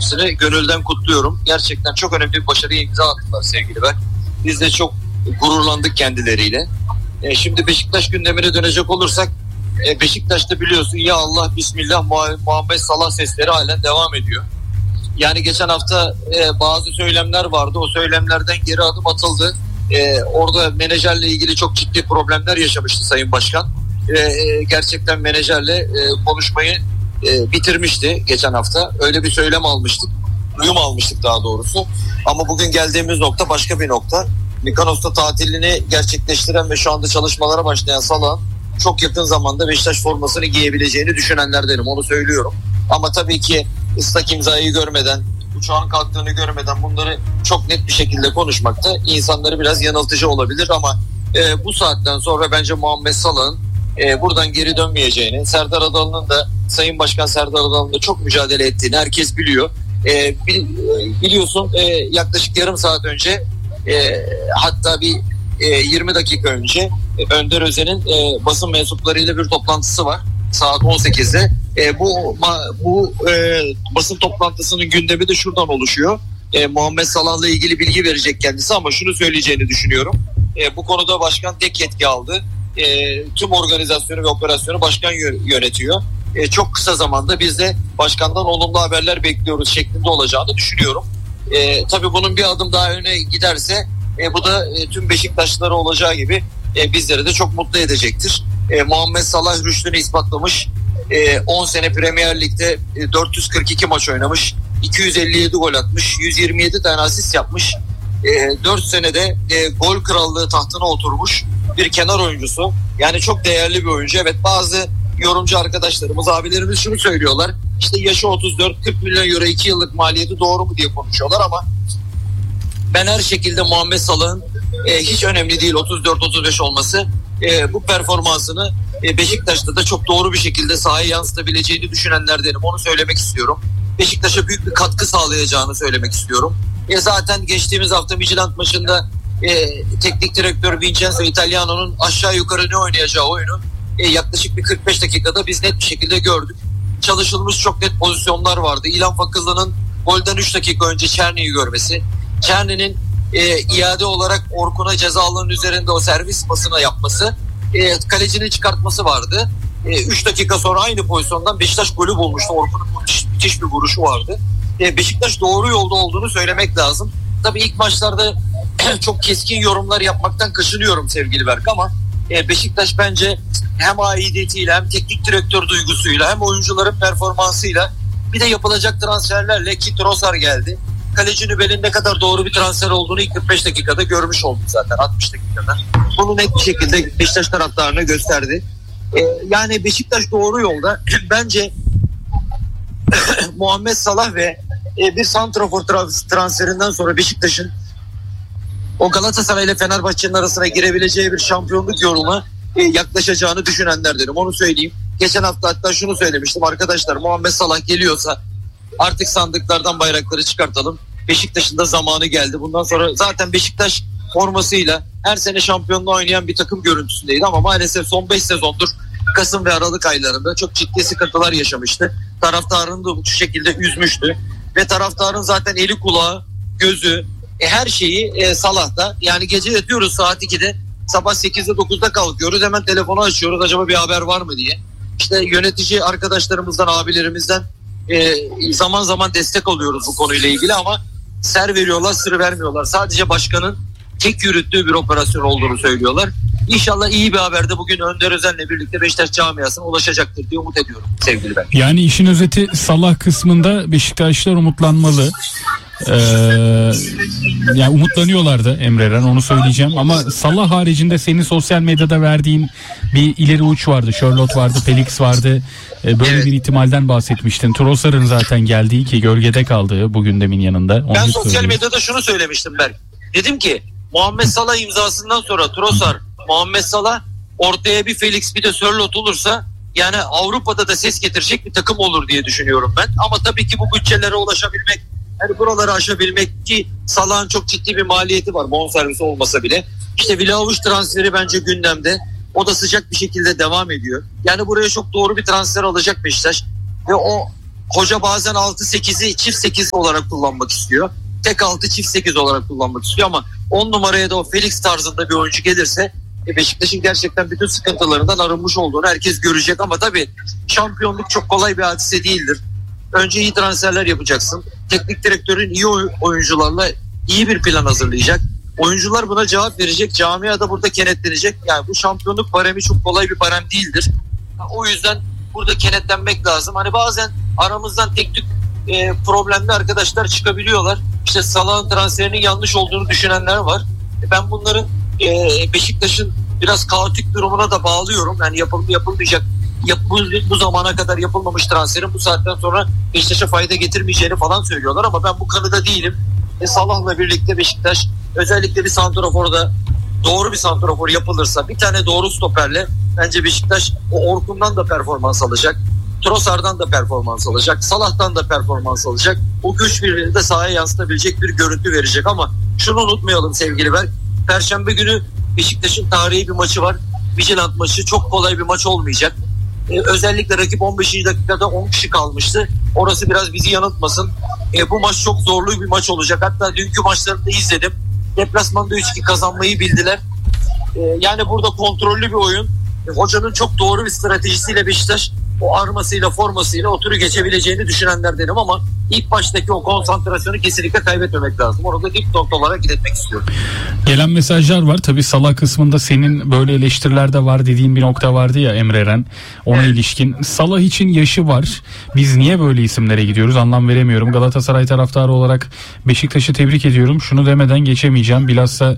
hepsini gönülden kutluyorum. Gerçekten çok önemli bir başarıya imza attılar sevgili ben. Biz de çok gururlandık kendileriyle. Şimdi Beşiktaş gündemine dönecek olursak, Beşiktaş'ta biliyorsun ya Allah Bismillah Muhammed Salah sesleri halen devam ediyor. Yani geçen hafta bazı söylemler vardı. O söylemlerden geri adım atıldı. Orada menajerle ilgili çok ciddi problemler yaşamıştı Sayın Başkan. Gerçekten menajerle konuşmayı bitirmişti geçen hafta. Öyle bir söylem almıştık. Duyum almıştık daha doğrusu. Ama bugün geldiğimiz nokta başka bir nokta. Mikanos'ta tatilini gerçekleştiren ve şu anda çalışmalara başlayan Salah'ın çok yakın zamanda Beşiktaş formasını giyebileceğini düşünenlerdenim. Onu söylüyorum. Ama tabii ki ıslak imzayı görmeden, uçağın kalktığını görmeden bunları çok net bir şekilde konuşmak da insanları biraz yanıltıcı olabilir. Ama bu saatten sonra bence Muhammed Salah'ın buradan geri dönmeyeceğini, Serdar Adalı'nın da, Sayın Başkan Serdar Adalı'nın da çok mücadele ettiğini herkes biliyor. Biliyorsun yaklaşık yarım saat önce, hatta bir 20 dakika önce Önder Özen'in basın mensuplarıyla bir toplantısı var saat 18'de. Bu basın toplantısının gündemi de şuradan oluşuyor. Muhammed Salah'la ilgili bilgi verecek kendisi ama şunu söyleyeceğini düşünüyorum. Bu konuda başkan tek yetki aldı. Tüm organizasyonu ve operasyonu başkan yönetiyor. Çok kısa zamanda biz de başkandan olumlu haberler bekliyoruz şeklinde olacağını düşünüyorum. Tabii bunun bir adım daha öne giderse bu da tüm Beşiktaşlıları olacağı gibi bizleri de çok mutlu edecektir. Muhammed Salah rüştünü ispatlamış. 10 sene Premier Lig'de 442 maç oynamış. 257 gol atmış. 127 tane asist yapmış. 4 senede gol krallığı tahtına oturmuş bir kenar oyuncusu. Yani çok değerli bir oyuncu. Evet, bazı yorumcu arkadaşlarımız, abilerimiz şunu söylüyorlar. İşte yaşı 34, 40 milyon euro 2 yıllık maliyeti doğru mu diye konuşuyorlar ama ben her şekilde Muhammed Salah'ın hiç önemli değil 34-35 olması. Bu performansını Beşiktaş'ta da çok doğru bir şekilde sahaya yansıtabileceğini düşünenlerdenim. Onu söylemek istiyorum. Beşiktaş'a büyük bir katkı sağlayacağını söylemek istiyorum. Zaten geçtiğimiz hafta Midtjylland maçında teknik direktör Vincenzo Italiano'nun aşağı yukarı ne oynayacağı oyunu yaklaşık bir 45 dakikada biz net bir şekilde gördük. Çalışılmış çok net pozisyonlar vardı. İlhan Fakızlı'nın golden 3 dakika önce Çerni'yi görmesi, Çerni'nin iade olarak Orkun'a ceza alanının üzerinde o servis pasına yapması, kalecinin çıkartması vardı. 3 dakika sonra aynı pozisyondan Beşiktaş golü bulmuştu. Orkun'un müthiş bir vuruşu vardı. Beşiktaş doğru yolda olduğunu söylemek lazım. Tabii ilk maçlarda çok keskin yorumlar yapmaktan kaçınıyorum sevgili Berk ama Beşiktaş bence hem aidiyetiyle hem teknik direktör duygusuyla hem oyuncuların performansıyla bir de yapılacak transferlerle, ki Trossard geldi. Kaleci Nübel'in ne kadar doğru bir transfer olduğunu ilk 45 dakikada görmüş olduk zaten, 60 dakikada. Bunu net bir şekilde Beşiktaş taraftarına gösterdi. Yani Beşiktaş doğru yolda. Bence Muhammed Salah ve bir santrafor transferinden sonra Beşiktaş'ın o Galatasaray ile Fenerbahçe'nin arasına girebileceği bir şampiyonluk yoluna yaklaşacağını düşünenlerdenim. Onu söyleyeyim. Geçen hafta hatta şunu söylemiştim. Arkadaşlar, Muhammed Salah geliyorsa artık sandıklardan bayrakları çıkartalım. Beşiktaş'ın da zamanı geldi. Bundan sonra zaten Beşiktaş formasıyla her sene şampiyonluğa oynayan bir takım görüntüsündeydi ama maalesef son 5 sezondur Kasım ve Aralık aylarında çok ciddi sıkıntılar yaşamıştı. Taraftarını da bu şekilde üzmüştü. Ve taraftarın zaten eli kulağı, gözü, her şeyi Salah'ta. Yani gece yatıyoruz saat 2'de, sabah 8'de 9'da kalkıyoruz, hemen telefonu açıyoruz acaba bir haber var mı diye. İşte yönetici arkadaşlarımızdan, abilerimizden zaman zaman destek alıyoruz bu konuyla ilgili ama ser veriyorlar, sır vermiyorlar. Sadece başkanın tek yürüttüğü bir operasyon olduğunu söylüyorlar. İnşallah iyi bir haber de bugün Önder Özen'le birlikte Beşiktaş camiasına ulaşacaktır diye umut ediyorum sevgili ben. Yani işin özeti, Salah kısmında Beşiktaşlar umutlanmalı. Yani umutlanıyorlardı, Emre Eren, onu söyleyeceğim. Ama Salah haricinde senin sosyal medyada verdiğin bir ileri uç vardı. Charlotte vardı, Felix vardı. Böyle bir ihtimalden bahsetmiştin. Trossard'ın zaten geldiği, ki gölgede kaldığı bu gündemin yanında. Onu ben sosyal medyada şunu söylemiştim ben. Dedim ki Muhammed Salah imzasından sonra Trossard, Muhammed Salah, ortaya bir Felix, bir de Charlotte olursa yani Avrupa'da da ses getirecek bir takım olur diye düşünüyorum ben. Ama tabii ki bu bütçelere ulaşabilmek, yani buraları aşabilmek, ki Salah'ın çok ciddi bir maliyeti var bonservisi olmasa bile. İşte Vlahovic transferi bence gündemde. O da sıcak bir şekilde devam ediyor. Yani buraya çok doğru bir transfer alacak Beşiktaş. Ve o Hoca bazen 6-8'i çift 8 olarak kullanmak istiyor. Tek 6 çift 8 olarak kullanmak istiyor ama 10 numaraya da o Felix tarzında bir oyuncu gelirse Beşiktaş'ın gerçekten bütün sıkıntılarından arınmış olduğunu herkes görecek. Ama tabii şampiyonluk çok kolay bir hadise değildir. Önce iyi transferler yapacaksın. Teknik direktörün iyi oyuncularla iyi bir plan hazırlayacak. Oyuncular buna cevap verecek. Camia da burada kenetlenecek. Yani bu şampiyonluk baremi çok kolay bir barem değildir. O yüzden burada kenetlenmek lazım. Hani bazen aramızdan tek tük problemli arkadaşlar çıkabiliyorlar. İşte Salah'ın transferinin yanlış olduğunu düşünenler var. Ben bunların Beşiktaş'ın biraz kaotik durumuna da bağlıyorum. Yani yapılmayacak, bu zamana kadar yapılmamış transferin bu saatten sonra Beşiktaş'a fayda getirmeyeceğini falan söylüyorlar ama ben bu kanıda değilim. Salah'la birlikte Beşiktaş özellikle bir santraforda doğru bir santrafor yapılırsa, bir tane doğru stoperle bence Beşiktaş o Orkun'dan da performans alacak. Trossard'dan da performans alacak. Salah'tan da performans alacak. O güç birliğini de sahaya yansıtabilecek bir görüntü verecek ama şunu unutmayalım sevgili Berk. Perşembe günü Beşiktaş'ın tarihi bir maçı var. Midtjylland maçı çok kolay bir maç olmayacak. Özellikle rakip 15. dakikada 10 kişi kalmıştı. Orası biraz bizi yanıltmasın. Bu maç çok zorlu bir maç olacak. Hatta dünkü maçlarını da izledim. Deplasmanda 3-2 kazanmayı bildiler. Yani burada kontrollü bir oyun. Hocanın çok doğru bir stratejisiyle Beşiktaş o armasıyla formasıyla o turu geçebileceğini düşünenlerdenim ama ilk baştaki o konsantrasyonu kesinlikle kaybetmemek lazım. Onu da dipnot olarak iletmek istiyorum. Gelen mesajlar var. Tabii Salah kısmında senin böyle eleştiriler de var dediğin bir nokta vardı ya Emre Eren. Ona ilişkin. Salah için yaşı var. Biz niye böyle isimlere gidiyoruz? Anlam veremiyorum. Galatasaray taraftarı olarak Beşiktaş'ı tebrik ediyorum. Şunu demeden geçemeyeceğim. Bilhassa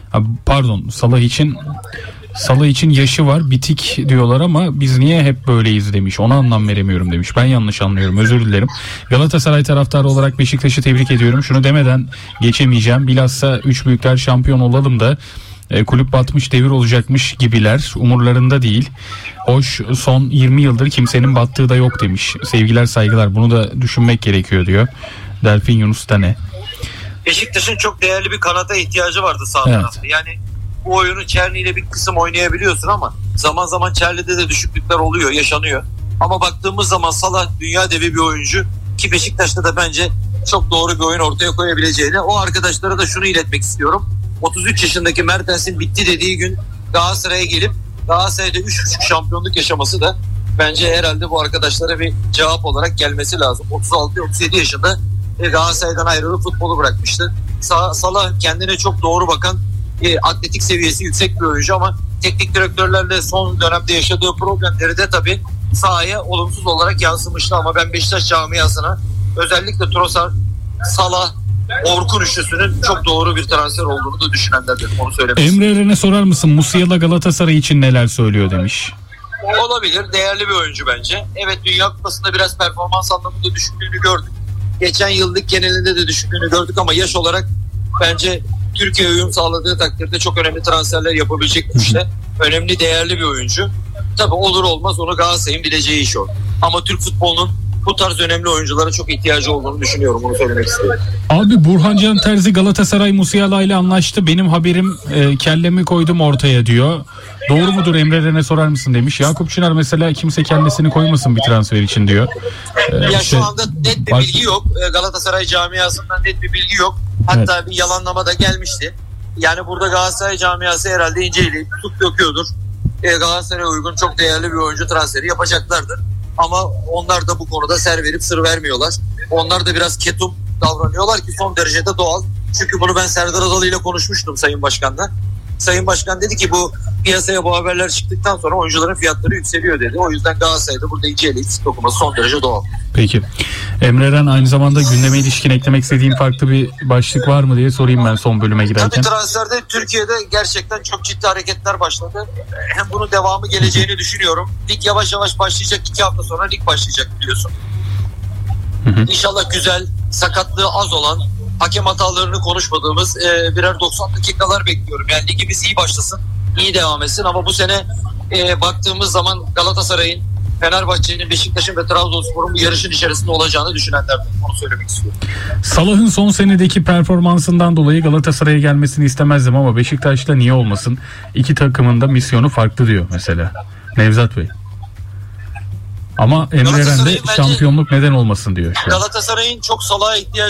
Salah için yaşı var, bitik diyorlar ama biz niye hep böyleyiz demiş. Ona anlam veremiyorum demiş. Ben yanlış anlıyorum, özür dilerim. Galatasaray taraftarı olarak Beşiktaş'ı tebrik ediyorum. Şunu demeden geçemeyeceğim. Bilhassa 3 büyükler şampiyon olalım da kulüp batmış devir olacakmış gibiler. Umurlarında değil. Hoş son 20 yıldır kimsenin battığı da yok demiş. Sevgiler saygılar, bunu da düşünmek gerekiyor diyor. Delfin Yunus Tane. Beşiktaş'ın çok değerli bir kanata ihtiyacı vardı sağ tarafta. Yani bu oyunu Çerni ile bir kısım oynayabiliyorsun ama zaman zaman Çerli'de de düşüklükler oluyor, yaşanıyor. Ama baktığımız zaman Salah dünya devi bir oyuncu ki Beşiktaş'ta da bence çok doğru bir oyun ortaya koyabileceğini. O arkadaşlara da şunu iletmek istiyorum. 33 yaşındaki Mertens'in bitti dediği gün Galatasaray'a gelip Galatasaray'da 3,5 şampiyonluk yaşaması da bence herhalde bu arkadaşlara bir cevap olarak gelmesi lazım. 36-37 yaşında Galatasaray'dan ayrılıp futbolu bırakmıştı. Salah kendine çok doğru bakan, atletik seviyesi yüksek bir oyuncu ama teknik direktörlerle son dönemde yaşadığı problemleri de tabii sahaya olumsuz olarak yansımıştı ama ben Beşiktaş camiasına özellikle Trossard, Salah, Orkun üçlüsünün çok doğru bir transfer olduğunu da düşünenlerdir. Onu söylemek Emre Eren'e sorar mısın? Musiala Galatasaray için neler söylüyor demiş. Olabilir. Değerli bir oyuncu bence. Evet, Dünya Kupası'nda biraz performans anlamında düşüklüğünü gördük. Geçen yıllık genelinde de düşüklüğünü gördük ama yaş olarak bence Türkiye'ye uyum sağladığı takdirde çok önemli transferler yapabilecek güçte. Önemli, değerli bir oyuncu. Tabii olur olmaz onu Galatasaray'ın bileceği iş o. Ama Türk futbolunun bu tarz önemli oyunculara çok ihtiyacı olduğunu düşünüyorum. Bunu söylemek istiyorum. Abi Burhancan Terzi Galatasaray Musiala ile anlaştı. Benim haberim kellemi koydum ortaya diyor. Doğru mudur Emre Eren'e sorar mısın demiş. Yakup Çınar mesela kimse kellesini koymasın bir transfer için diyor. Ya şu anda net bir bilgi yok. Galatasaray camiasından net bir bilgi yok. Hatta bir yalanlama da gelmişti. Yani burada Galatasaray camiası herhalde inceleyip tutup döküyordur. Galatasaray'a uygun çok değerli bir oyuncu transferi yapacaklardır. Ama onlar da bu konuda ser verip sır vermiyorlar. Onlar da biraz ketum davranıyorlar ki son derecede doğal. Çünkü bunu ben Serdar Adalı ile konuşmuştum Sayın Başkan'la. Sayın Başkan dedi ki bu piyasaya bu haberler çıktıktan sonra oyuncuların fiyatları yükseliyor dedi. O yüzden Galatasaray'da burada inceleyip sık dokuması son derece doğal. Peki. Emre Eren aynı zamanda gündeme ilişkin eklemek istediğin farklı bir başlık var mı diye sorayım ben son bölüme girerken. Tabii transferde Türkiye'de gerçekten çok ciddi hareketler başladı. Hem bunun devamı geleceğini düşünüyorum. Lig yavaş yavaş başlayacak. 2 hafta sonra lig başlayacak biliyorsun. İnşallah güzel, sakatlığı az olan, hakem hatalarını konuşmadığımız birer 90 dakikalar bekliyorum. Yani ligimiz iyi başlasın, iyi devam etsin ama bu sene baktığımız zaman Galatasaray'ın, Fenerbahçe'nin, Beşiktaş'ın ve Trabzonspor'un bu yarışın içerisinde olacağını düşünenlerden onu söylemek istiyorum. Salah'ın son senedeki performansından dolayı Galatasaray'a gelmesini istemezdim ama Beşiktaş'ta niye olmasın? İki takımın da misyonu farklı diyor mesela. Nevzat Bey. Ama Emre Eren de Galatasaray'ın bence- şampiyonluk neden olmasın diyor şu an. Galatasaray'ın çok Salah'a ihtiyacı